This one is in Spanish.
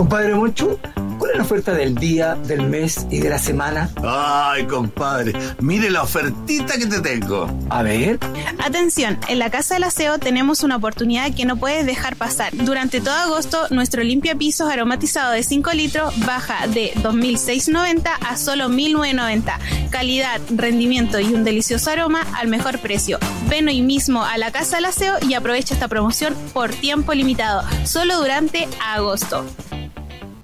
Compadre Moncho, ¿cuál es la oferta del día, del mes y de la semana? Ay, compadre, mire la ofertita que te tengo. A ver. Atención, en la Casa del Aseo tenemos una oportunidad que no puedes dejar pasar. Durante todo agosto, nuestro limpiapisos aromatizado de 5 litros baja de 2.690 a solo 1.990. Calidad, rendimiento y un delicioso aroma al mejor precio. Ven hoy mismo a la Casa del Aseo y aprovecha esta promoción por tiempo limitado, solo durante agosto.